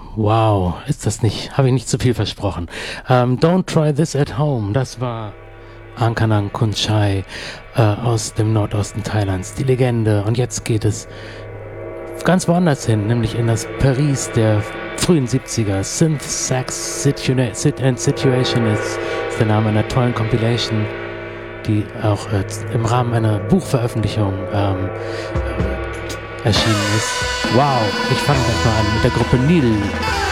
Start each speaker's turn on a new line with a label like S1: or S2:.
S1: Wow, ist das nicht, habe ich nicht zu viel versprochen. Don't Try This at Home, das war Ankanang Kunchai aus dem Nordosten Thailands, die Legende. Und jetzt geht es ganz woanders hin, nämlich in das Paris der frühen 70er. Synth Sax Situation ist der Name einer tollen Compilation, die auch im Rahmen einer Buchveröffentlichung erschienen ist. Wow, ich fange gleich mal an mit der Gruppe Nil.